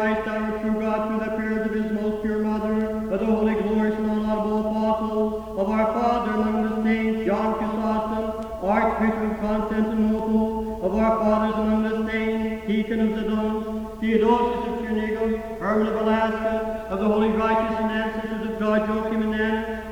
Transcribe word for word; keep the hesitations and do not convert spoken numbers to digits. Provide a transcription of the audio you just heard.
Christ, our true God, through the prayers of his most pure mother, of the holy, glorious, and unlaudable apostles, of our Father among the saints, John Chrysostom, Archbishop of Constantinople, of our fathers among the saints, Deacon of Zidon, Theodosius of Trinigum, Herman of Alaska, of the holy righteous and ancestors of God, Joachim and Anna,